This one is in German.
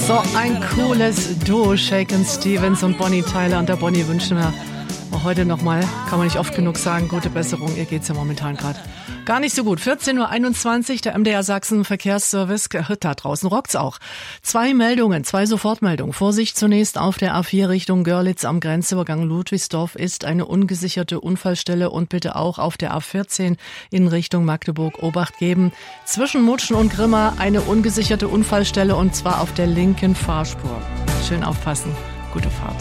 So ein cooles Duo, Shakin' Stevens und Bonnie Tyler. Und der Bonnie wünschen wir auch heute nochmal, kann man nicht oft genug sagen, gute Besserung. Ihr geht's ja momentan gerade gar nicht so gut. 14:21 Uhr, der MDR Sachsen Verkehrsservice. Da draußen rockt's auch. Zwei Sofortmeldungen. Vorsicht zunächst auf der A4 Richtung Görlitz am Grenzübergang Ludwigsdorf ist eine ungesicherte Unfallstelle und bitte auch auf der A14 in Richtung Magdeburg Obacht geben. Zwischen Mutschen und Grimma eine ungesicherte Unfallstelle und zwar auf der linken Fahrspur. Schön aufpassen. Gute Fahrt.